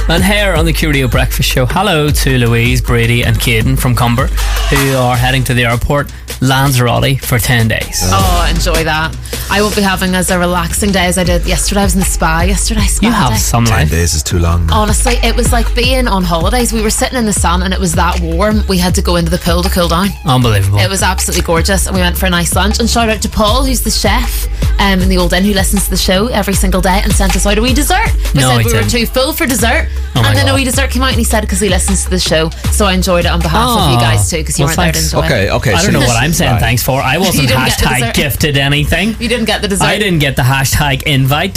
And here on the Q Radio Breakfast Show, hello to Louise, Brady and Caden from Cumber, who are heading to the airport, Lanzarote, for 10 days. Oh, enjoy that. I will be having as a relaxing day as I did yesterday. I was in the spa yesterday. You have some 10 life. days is too long. Honestly, it was like being on holidays. We were sitting in the sun and it was that warm. We had to go into the pool to cool down. Unbelievable. It was absolutely gorgeous, and we went for a nice lunch. And shout out to Paul, who's the chef in the Old Inn, who listens to the show every single day and sent us out a wee dessert. We No, said he we were didn't. too full for dessert, Oh my and then a God. wee dessert came out, and he said because he listens to the show. So I enjoyed it on behalf of you guys too, because you Well, weren't there to thanks. enjoy it. Okay. I don't know what I'm saying Right. thanks for. I wasn't You didn't get the hashtag dessert. gifted anything. You didn't get the dessert. I didn't get the hashtag invite.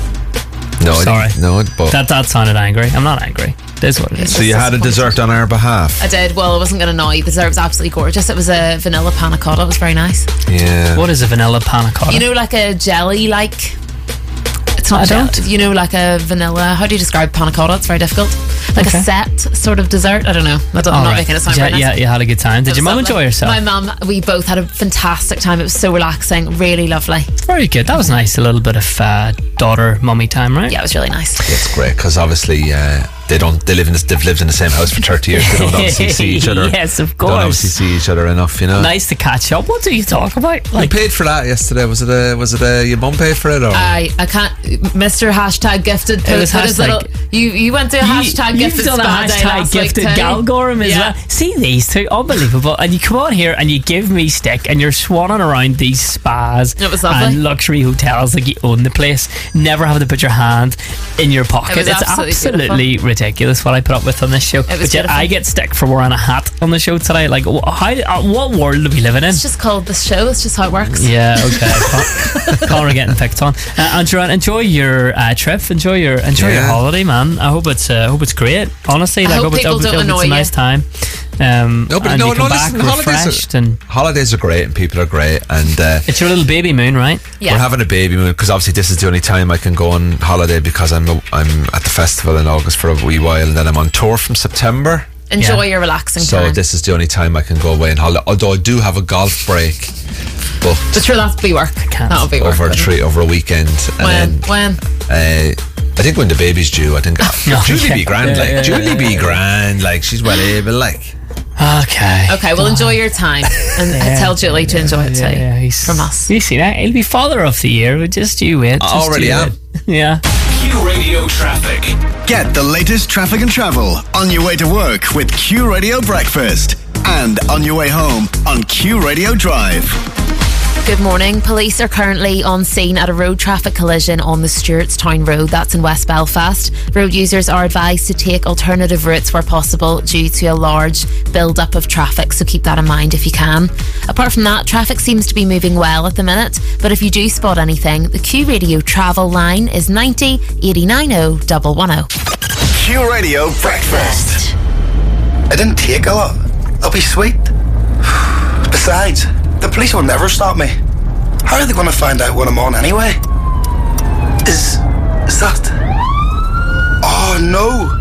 No, I Sorry. didn't. No, but That sounded angry. I'm not angry. It is what it is. so you had a dessert on our behalf. I did. Well, I wasn't going to annoy you. The dessert was absolutely gorgeous. It was a vanilla panna cotta. It was very nice. Yeah. What is a vanilla panna cotta? You know, like a jelly, like... It's not I jelly. don't. You know, like a vanilla... How do you describe panna cotta? It's very difficult. Like Okay. a set sort of dessert. I don't know. I'm All not right. making it sound yeah, very nice. yeah, you had a good time. Did It your was mum lovely. enjoy herself? My mum, we both had a fantastic time. It was so relaxing, really lovely. Very good. That was nice. A little bit of daughter-mummy time, right? Yeah, it was really nice. It's great because obviously they've lived in the same house for 30 years. They don't obviously see each other. Yes, of Don't course. obviously see each other enough, you know. Nice to catch up. What do you talk about? You paid for that yesterday. Was it your mum paid for it or? I can't. Mr. Hashtag Gifted put was his hashtag- little. You went to a hashtag You've Gifted done a spa day hashtag last week gifted too. Galgorum as Yeah. well. See these two, unbelievable. And you come on here and you give me stick and you're swanning around these spas It was lovely. and luxury hotels like you own the place, never having to put your hand in your pocket. It was It's absolutely ridiculous what I put up with on this show. It was But yet beautiful. I get stick for wearing a hat on the show today. Like, what world are we living in? It's just called the show. It's just how it works. Yeah, okay. Connor getting picked on. And Joanne, enjoy your trip. Enjoy your holiday, man. I hope it's great. Honestly, I hope people don't it's annoy a nice you. time. And you come back refreshed, and holidays are great and people are great and it's your little baby moon, right? Yeah. we're having a baby moon because obviously this is the only time I can go on holiday because I'm at the festival in August for a wee while and then I'm on tour from September. Enjoy Yeah. your relaxing So time. this is the only time I can go away on holiday. Although I do have a golf break booked But sure, that'll be work. can't. That'll be work. over a weekend. And When? I think when the baby's due, I think Julie Okay. be grand, Yeah, like yeah, Julie be grand, like she's well able, like. Okay. Okay, well, enjoy your time and tell Julie to enjoy it too. He's From us. You see that? He'll be father of the year. Just you wait. Just already you am. wait. Yeah. Q Radio Traffic. Get the latest traffic and travel on your way to work with Q Radio Breakfast and on your way home on Q Radio Drive. Good morning. Police are currently on scene at a road traffic collision on the Stewartstown Road. That's in West Belfast. Road users are advised to take alternative routes where possible due to a large build-up of traffic, so keep that in mind if you can. Apart from that, traffic seems to be moving well at the minute, but if you do spot anything, the Q Radio travel line is 90 89 110. Q Radio Breakfast. I didn't take a lot. I'll be sweet. Besides, the police will never stop me. How are they going to find out what I'm on anyway? Is that... Oh, no.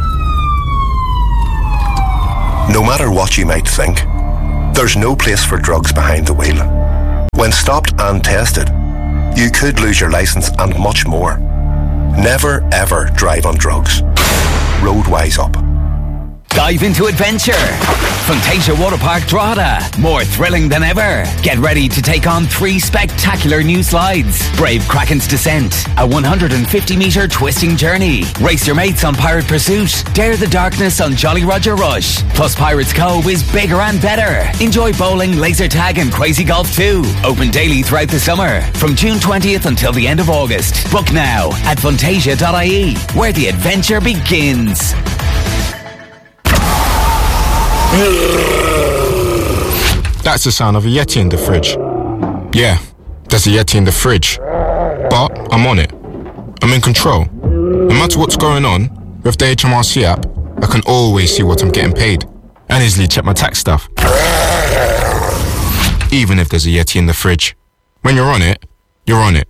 No matter what you might think, there's no place for drugs behind the wheel. When stopped and tested, you could lose your licence and much more. Never, ever drive on drugs. Road Wise Up. Dive into adventure. Fantasia Waterpark Drogheda. More thrilling than ever. Get ready to take on 3 spectacular new slides. Brave Kraken's Descent. A 150-metre twisting journey. Race your mates on Pirate Pursuit. Dare the darkness on Jolly Roger Rush. Plus Pirates Cove is bigger and better. Enjoy bowling, laser tag and crazy golf too. Open daily throughout the summer. From June 20th until the end of August. Book now at fantasia.ie, where the adventure begins. That's the sound of a Yeti in the fridge. Yeah, there's a Yeti in the fridge. But I'm on it. I'm in control. No matter what's going on, with the HMRC app, I can always see what I'm getting paid and easily check my tax stuff. Even if there's a Yeti in the fridge. When you're on it, you're on it.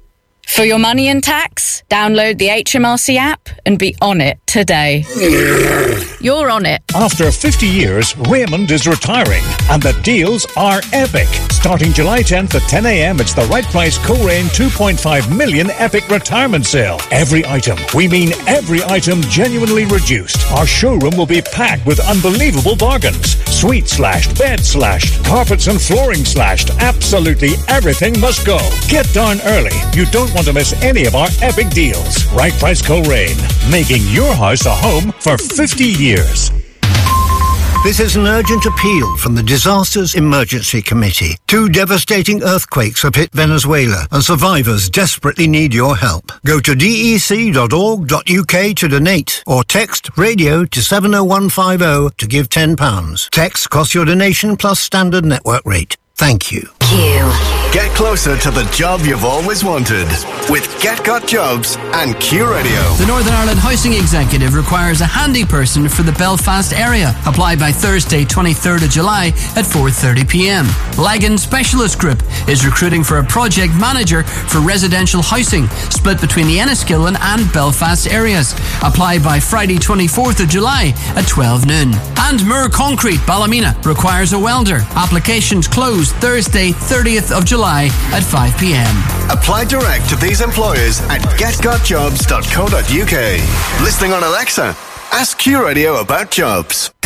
For your money and tax, download the HMRC app and be on it today. You're on it. After 50 years, Raymond is retiring, and the deals are epic. Starting July 10th at 10 a.m, it's the Right Price Coleraine 2.5 million epic retirement sale. Every item, we mean every item, genuinely reduced. Our showroom will be packed with unbelievable bargains. Suite slashed, bed slashed, carpets and flooring slashed. Absolutely everything must go. Get darn early. You don't want to miss any of our epic deals. Right Price Coleraine, making your house a home for 50 years. This is an urgent appeal from the Disasters Emergency Committee. 2 devastating earthquakes have hit Venezuela, and survivors desperately need your help. Go to dec.org.uk to donate, or text radio to 70150 to give £10. Text costs your donation plus standard network rate. Thank you. Q. Get closer to the job you've always wanted with Get Got Jobs and Q Radio. The Northern Ireland Housing Executive requires a handy person for the Belfast area. Apply by Thursday, 23rd of July at 4:30pm. Lagan Specialist Group is recruiting for a project manager for residential housing, split between the Enniskillen and Belfast areas. Apply by Friday, 24th of July at 12 noon. And Moore Concrete, Ballymena, requires a welder. Applications closed Thursday, 30th of July at 5pm. Apply direct to these employers at getgotjobs.co.uk. Listening on Alexa, ask Q Radio about jobs.